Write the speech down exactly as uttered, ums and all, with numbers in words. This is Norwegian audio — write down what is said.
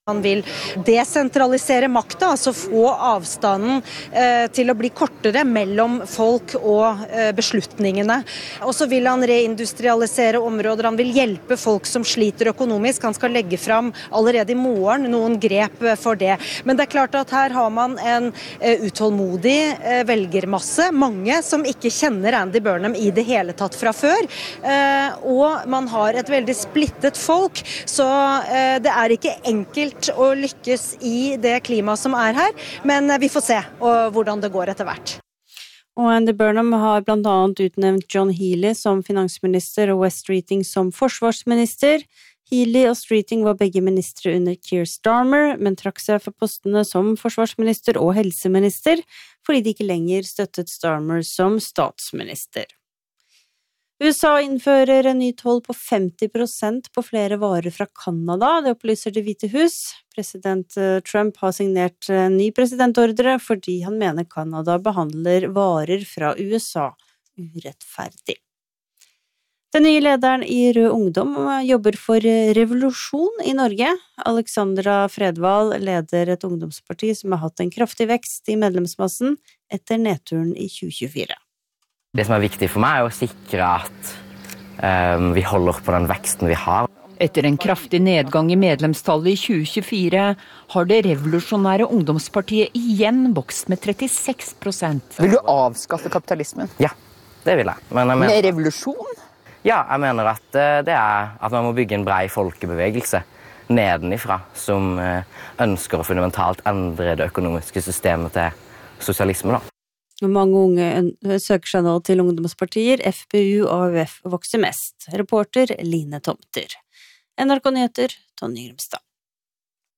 Han vil desentralisere makta, altså få avstanden eh, til å bli kortere mellom folk og eh, beslutningene. Og så vil han reindustrialisere områder, han vil hjelpe folk som sliter økonomisk. Han skal legge fram allerede i morgen noen grep for det. Men det er klart at her har man en eh, utålmodig eh, velgermasse, mange som ikke kjenner Andy Burnham i det hele tatt fra før. Eh, og man har et veldig splittet folk, så eh, det er ikke enkelt å lykkes i det klimaet som er her, men vi får se og hvordan det går etter hvert. Og Andy Burnham har blant annet utnevnt John Healey som finansminister og Wes Streeting som forsvarsminister. Healey og Streeting var begge ministre under Keir Starmer, men trakk seg for postene som forsvarsminister og helseminister, fordi de ikke lenger støttet Starmer som statsminister. U S A innfører en ny toll på femti prosent på flere varer fra Kanada, det opplyser Det hvite hus. President Trump har signert en ny presidentordre fordi han mener Kanada behandler varer fra U S A urettferdig. Den nye lederen i Rød Ungdom jobber for revolusjon i Norge. Alexandra Fredvald leder et ungdomsparti som har hatt en kraftig vekst i medlemsmassen etter nedturen i tjue tjuefire. Det som er viktig for meg er å sikre at um, vi holder på den veksten vi har. Etter en kraftig nedgang i medlemstallet i tjue tjuefire har det revolusjonære ungdomspartiet igjen vokst med trettiseks prosent. Vil du avskaffe kapitalismen? Ja, det vil jeg. Men jeg mener, med revolusjon? Ja, jeg mener at uh, det er at man må bygge en brei folkebevegelse nedenifra som uh, ønsker å fundamentalt endre det økonomiske systemet til sosialisme da. Mange unge søker seg nå til ungdomspartier, F P U og A U F vokser mest. Reporter Line Tomter. N R K Nyheter, Tonje Grimstad.